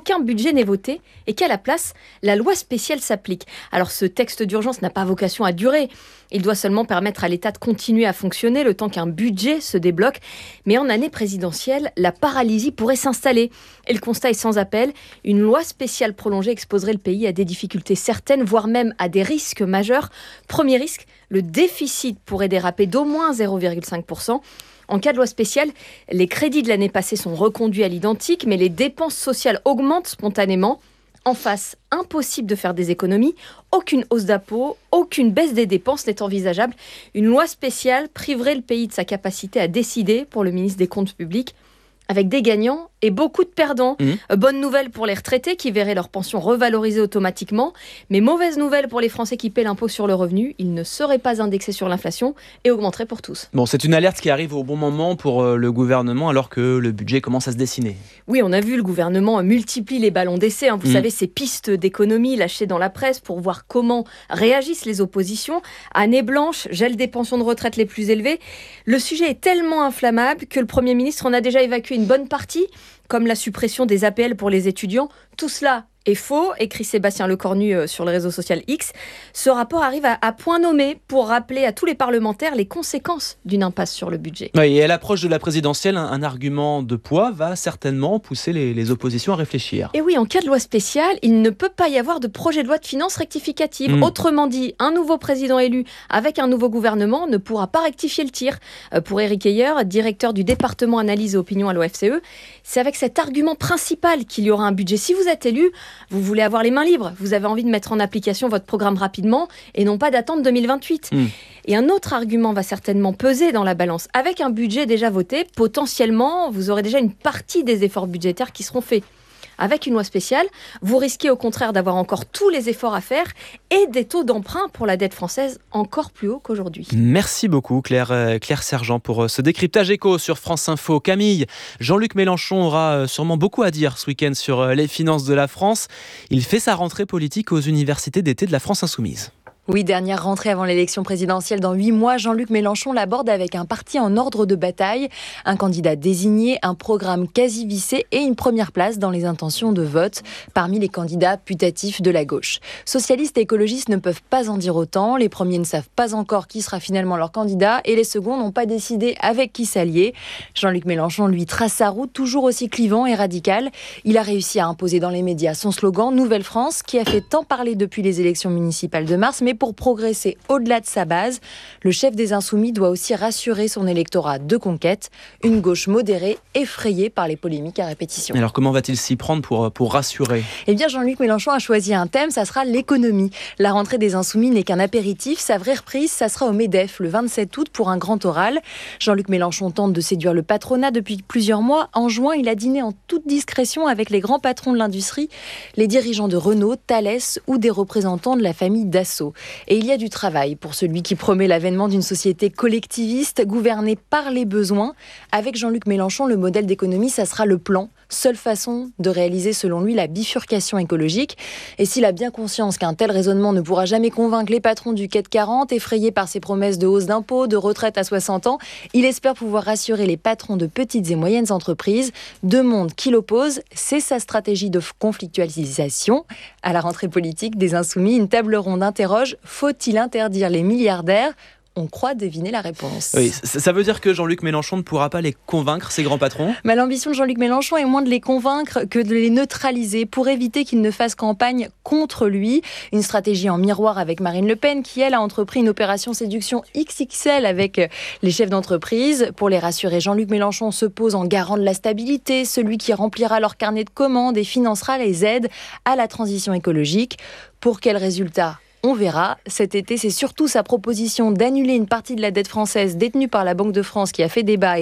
aucun budget n'est voté et qu'à la place, la loi spéciale s'applique. Alors ce texte d'urgence n'a pas vocation à durer. Il doit seulement permettre à l'État de continuer à fonctionner le temps qu'un budget se débloque. Mais en année présidentielle, la paralysie pourrait s'installer. Et le constat est sans appel. Une loi spéciale prolongée exposerait le pays à des difficultés certaines, voire même à des risques majeurs. Premier risque, le déficit pourrait déraper d'au moins 0,5%. En cas de loi spéciale, les crédits de l'année passée sont reconduits à l'identique, mais les dépenses sociales augmentent spontanément. En face, impossible de faire des économies, aucune hausse d'impôts, aucune baisse des dépenses n'est envisageable. Une loi spéciale priverait le pays de sa capacité à décider pour le ministre des Comptes publics, avec des gagnants et beaucoup de perdants. Bonne nouvelle pour les retraités qui verraient leur pension revalorisée automatiquement, mais mauvaise nouvelle pour les Français qui paient l'impôt sur le revenu. Ils ne seraient pas indexés sur l'inflation et augmenteraient pour tous. Bon, c'est une alerte qui arrive au bon moment pour le gouvernement alors que le budget commence à se dessiner. Oui, on a vu, le gouvernement multiplie les ballons d'essai. Vous savez, ces pistes d'économie lâchées dans la presse pour voir comment réagissent les oppositions. Année blanche, gel des pensions de retraite les plus élevées. Le sujet est tellement inflammable que le Premier ministre en a déjà évacué une bonne partie, comme la suppression des APL pour les étudiants. Tout cela est faux, écrit Sébastien Lecornu sur le réseau social X. Ce rapport arrive à point nommé pour rappeler à tous les parlementaires les conséquences d'une impasse sur le budget. Oui, et à l'approche de la présidentielle, un argument de poids va certainement pousser les oppositions à réfléchir. Et oui, en cas de loi spéciale, il ne peut pas y avoir de projet de loi de finances rectificative. Autrement dit, un nouveau président élu avec un nouveau gouvernement ne pourra pas rectifier le tir. Pour Éric Heyer, directeur du département analyse et opinion à l'OFCE, c'est avec cet argument principal qu'il y aura un budget. Si vous êtes élu, vous voulez avoir les mains libres, vous avez envie de mettre en application votre programme rapidement et non pas d'attendre 2028. Et un autre argument va certainement peser dans la balance. Avec un budget déjà voté, potentiellement, vous aurez déjà une partie des efforts budgétaires qui seront faits. Avec une loi spéciale, vous risquez au contraire d'avoir encore tous les efforts à faire et des taux d'emprunt pour la dette française encore plus hauts qu'aujourd'hui. Merci beaucoup Claire Sergent pour ce décryptage écho sur France Info. Camille, Jean-Luc Mélenchon aura sûrement beaucoup à dire ce week-end sur les finances de la France. Il fait sa rentrée politique aux universités d'été de la France Insoumise. Oui, dernière rentrée avant l'élection présidentielle dans 8 mois, Jean-Luc Mélenchon l'aborde avec un parti en ordre de bataille, un candidat désigné, un programme quasi vissé et une première place dans les intentions de vote parmi les candidats putatifs de la gauche. Socialistes et écologistes ne peuvent pas en dire autant, les premiers ne savent pas encore qui sera finalement leur candidat et les seconds n'ont pas décidé avec qui s'allier. Jean-Luc Mélenchon, lui, trace sa route toujours aussi clivant et radical. Il a réussi à imposer dans les médias son slogan « Nouvelle France » qui a fait tant parler depuis les élections municipales de mars, mais pour progresser au-delà de sa base, le chef des Insoumis doit aussi rassurer son électorat de conquête, une gauche modérée, effrayée par les polémiques à répétition. Alors comment va-t-il s'y prendre pour rassurer ? Eh bien, Jean-Luc Mélenchon a choisi un thème, ça sera l'économie. La rentrée des Insoumis n'est qu'un apéritif, sa vraie reprise, ça sera au MEDEF, le 27 août, pour un grand oral. Jean-Luc Mélenchon tente de séduire le patronat depuis plusieurs mois. En juin, il a dîné en toute discrétion avec les grands patrons de l'industrie, les dirigeants de Renault, Thales ou des représentants de la famille Dassault. Et il y a du travail pour celui qui promet l'avènement d'une société collectiviste, gouvernée par les besoins. Avec Jean-Luc Mélenchon, le modèle d'économie, ça sera le plan. Seule façon de réaliser, selon lui, la bifurcation écologique. Et s'il a bien conscience qu'un tel raisonnement ne pourra jamais convaincre les patrons du CAC 40, effrayés par ses promesses de hausse d'impôts, de retraite à 60 ans, il espère pouvoir rassurer les patrons de petites et moyennes entreprises. Deux mondes qui l'opposent, c'est sa stratégie de conflictualisation. À la rentrée politique des Insoumis, une table ronde interroge « Faut-il interdire les milliardaires ?» On croit deviner la réponse. Oui, ça veut dire que Jean-Luc Mélenchon ne pourra pas les convaincre, ces grands patrons ? Mais l'ambition de Jean-Luc Mélenchon est moins de les convaincre que de les neutraliser pour éviter qu'ils ne fassent campagne contre lui. Une stratégie en miroir avec Marine Le Pen qui, elle, a entrepris une opération séduction XXL avec les chefs d'entreprise. Pour les rassurer, Jean-Luc Mélenchon se pose en garant de la stabilité, celui qui remplira leur carnet de commandes et financera les aides à la transition écologique. Pour quel résultat ? On verra. Cet été, c'est surtout sa proposition d'annuler une partie de la dette française détenue par la Banque de France qui a fait débat et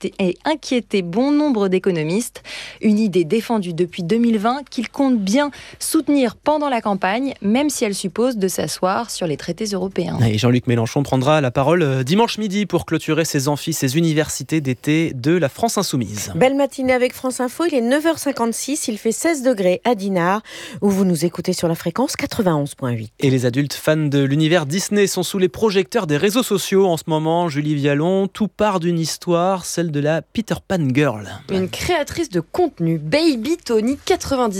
inquiété bon nombre d'économistes. Une idée défendue depuis 2020 qu'il compte bien soutenir pendant la campagne, même si elle suppose de s'asseoir sur les traités européens. Et Jean-Luc Mélenchon prendra la parole dimanche midi pour clôturer ses amphis, ses universités d'été de la France Insoumise. Belle matinée avec France Info, il est 9h56, il fait 16 degrés à Dinard, où vous nous écoutez sur la fréquence 91.8. Et les adultes fans de l'univers Disney sont sous les projecteurs des réseaux sociaux en ce moment. Julie Vialon, tout part d'une histoire, celle de la Peter Pan Girl. Une créatrice de contenu, Baby Tony, 90